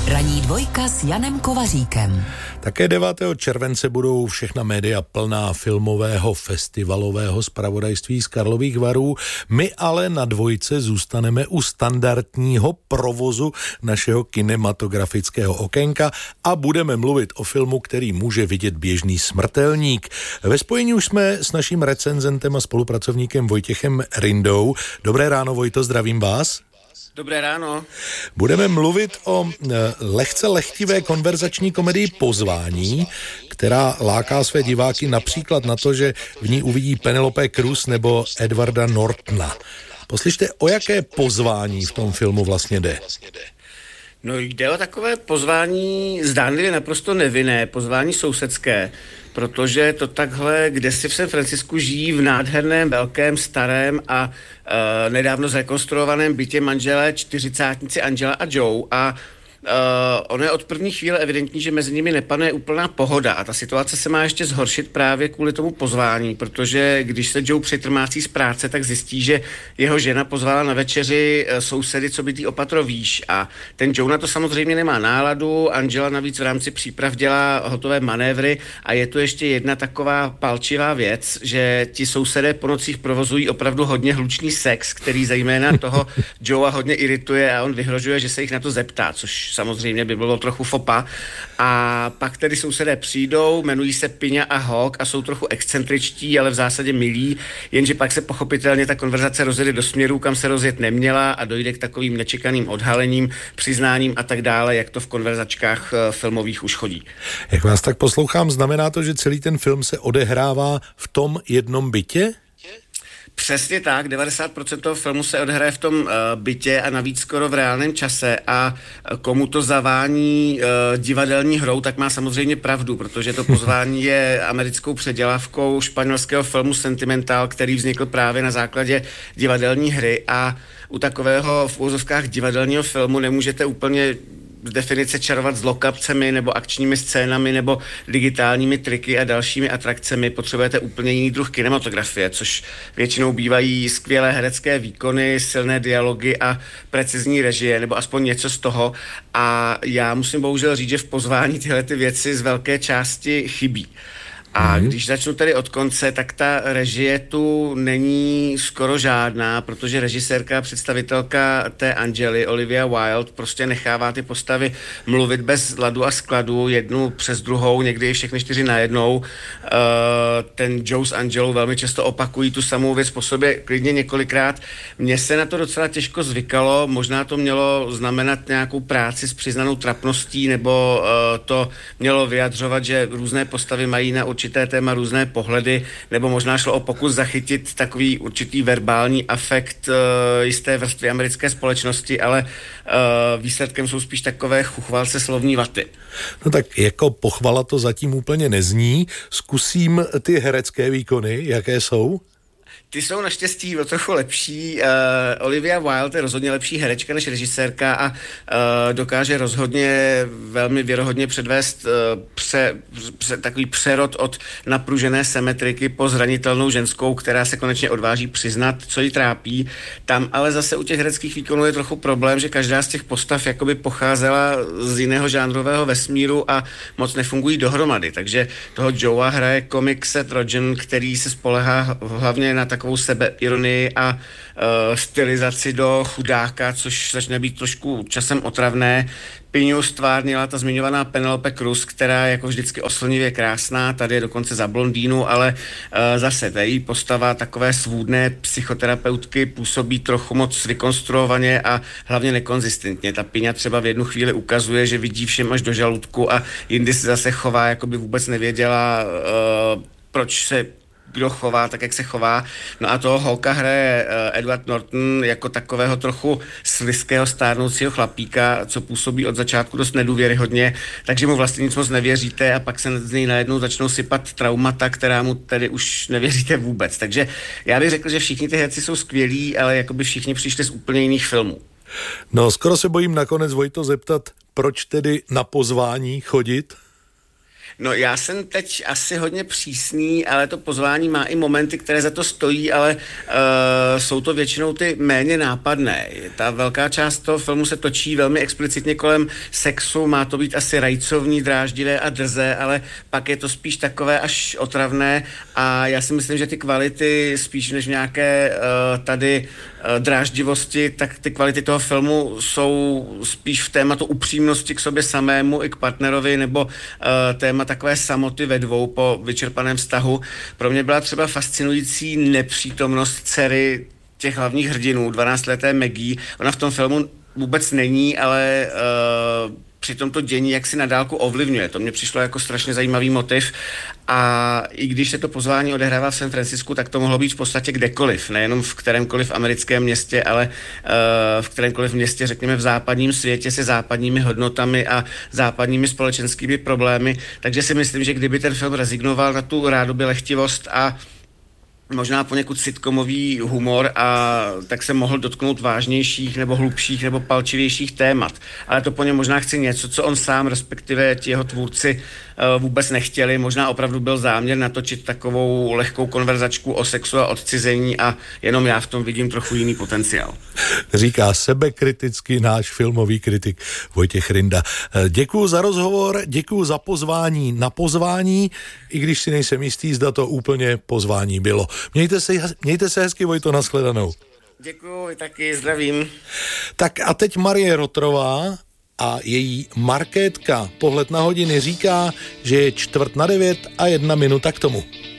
Ranní dvojka s Janem Kovaříkem. Také 9. července budou všechna média plná filmového festivalového zpravodajství z Karlových Varů. My ale na dvojce zůstaneme u standardního provozu našeho kinematografického okénka a budeme mluvit o filmu, který může vidět běžný smrtelník. Ve spojení už jsme s naším recenzentem a spolupracovníkem Vojtěchem Rindou. Dobré ráno, Vojto, zdravím vás. Dobré ráno. Budeme mluvit o lehce lehtivé konverzační komedii Pozvání, která láká své diváky například na to, že v ní uvidí Penelope Cruz nebo Edwarda Nortona. Poslyšte, o jaké pozvání v tom filmu vlastně jde? No, jde o takové pozvání zdánlivě naprosto nevinné, pozvání sousedské, protože to takhle kdesi v San Francisku žijí v nádherném, velkém, starém a nedávno zrekonstruovaném bytě manželé čtyřicátníci Angela a Joe a ono je od první chvíle evidentní, že mezi nimi nepanuje úplná pohoda a ta situace se má ještě zhoršit právě kvůli tomu pozvání, protože když se Joe přitrmácí z práce, tak zjistí, že jeho žena pozvala na večeři sousedy, co by tý opatro výš a ten Joe na to samozřejmě nemá náladu, Angela navíc v rámci příprav dělá hotové manévry a je tu ještě jedna taková palčivá věc, že ti sousedé po nocích provozují opravdu hodně hlučný sex, který zejména toho Joea hodně irituje a on vyhrožuje, že se jich na to zeptá, což samozřejmě by bylo trochu fopa. A pak tedy sousedé přijdou, jmenují se Piňa a Hawk a jsou trochu excentričtí, ale v zásadě milí, jenže pak se pochopitelně ta konverzace rozjede do směru, kam se rozjet neměla a dojde k takovým nečekaným odhalením, přiznáním a tak dále, jak to v konverzačkách filmových už chodí. Jak vás tak poslouchám, znamená to, že celý ten film se odehrává v tom jednom bytě? Přesně tak, 90% toho filmu se odehraje v tom bytě a navíc skoro v reálném čase a komu to zavání divadelní hrou, tak má samozřejmě pravdu, protože to pozvání je americkou předělávkou španělského filmu Sentimental, který vznikl právě na základě divadelní hry a u takového v úvozovkách divadelního filmu nemůžete úplně z definice čarovat s lokapcemi nebo akčními scénami nebo digitálními triky a dalšími atrakcemi. Potřebujete úplně jiný druh kinematografie, což většinou bývají skvělé herecké výkony, silné dialogy a precizní režie, nebo aspoň něco z toho. A já musím bohužel říct, že v pozvání tyhle ty věci z velké části chybí. A když začnu tedy od konce, tak ta režie tu není skoro žádná, protože režisérka a představitelka té Angely, Olivia Wilde, prostě nechává ty postavy mluvit bez ladu a skladu, jednu přes druhou, někdy i všechny 4 najednou. Ten Joe s Angelou velmi často opakují tu samou věc po sobě klidně několikrát. Mně se na to docela těžko zvykalo, možná to mělo znamenat nějakou práci s přiznanou trapností, nebo to mělo vyjadřovat, že různé postavy mají na určité téma různé pohledy, nebo možná šlo o pokus zachytit takový určitý verbální afekt jisté vrstvy americké společnosti, ale výsledkem jsou spíš takové chuchvalce slovní vaty. No tak jako pochvala to zatím úplně nezní. Zkusím ty herecké výkony, jaké jsou? Ty jsou naštěstí o trochu lepší. Olivia Wilde je rozhodně lepší herečka než režisérka a dokáže rozhodně velmi věrohodně předvést takový přerod od napružené symetriky po zranitelnou ženskou, která se konečně odváží přiznat, co jí trápí. Tam ale zase u těch hereckých výkonů je trochu problém, že každá z těch postav jakoby pocházela z jiného žánrového vesmíru a moc nefungují dohromady. Takže toho Joea hraje komik Seth Rogen, který se spolehá hlavně na takovou sebeironii a stylizaci do chudáka, což začne být trošku časem otravné. Piňu stvárnila ta zmiňovaná Penelope Cruz, která je jako vždycky oslnivě krásná, tady je dokonce za blondýnu, ale zase ta její postava takové svůdné psychoterapeutky působí trochu moc vykonstruovaně a hlavně nekonzistentně. Ta Piňa třeba v jednu chvíli ukazuje, že vidí všem až do žaludku a jindy se zase chová, jako by vůbec nevěděla, proč se kdo chová, tak jak se chová. No a toho Hawka hraje Edward Norton jako takového trochu slizkého stárnoucího chlapíka, co působí od začátku dost nedůvěryhodně, takže mu vlastně nic moc nevěříte a pak se z něj najednou začnou sypat traumata, která mu tedy už nevěříte vůbec. Takže já bych řekl, že všichni ty herci jsou skvělí, ale jakoby všichni přišli z úplně jiných filmů. No, skoro se bojím nakonec, Vojto, zeptat, proč tedy na pozvání chodit? No já jsem teď asi hodně přísný, ale to pozvání má i momenty, které za to stojí, ale jsou to většinou ty méně nápadné. Ta velká část toho filmu se točí velmi explicitně kolem sexu, má to být asi rajcovní, dráždivé a drzé, ale pak je to spíš takové až otravné a já si myslím, že ty kvality spíš než nějaké tady dráždivosti, tak ty kvality toho filmu jsou spíš v tématu upřímnosti k sobě samému i k partnerovi, nebo téma takové samoty ve dvou po vyčerpaném vztahu. Pro mě byla třeba fascinující nepřítomnost dcery těch hlavních hrdinů, 12leté Maggie. Ona v tom filmu vůbec není, ale při tomto dění jak si na dálku ovlivňuje. To mně přišlo jako strašně zajímavý motiv a i když se to pozvání odehrává v San Francisku, tak to mohlo být v podstatě kdekoliv, nejenom v kterémkoliv americkém městě, ale v kterémkoliv městě, řekněme v západním světě se západními hodnotami a západními společenskými problémy. Takže si myslím, že kdyby ten film rezignoval na tu rádoby lehtivost a možná poněkud sitcomový humor, a tak se mohl dotknout vážnějších nebo hlubších nebo palčivějších témat. Ale to po něm možná chce něco, co on sám, respektive ti jeho tvůrci vůbec nechtěli. Možná opravdu byl záměr natočit takovou lehkou konverzačku o sexu a odcizení a jenom já v tom vidím trochu jiný potenciál. Říká sebekriticky náš filmový kritik Vojtěch Rinda. Děkuju za rozhovor, děkuju za pozvání na pozvání, i když si nejsem jistý, zda to úplně pozvání bylo. Mějte se hezky, Vojto, nashledanou. Děkuju, taky zdravím. Tak a teď Marie Rotrová a její markétka Pohled na hodiny říká, že je 8:45 a 1 minuta k tomu.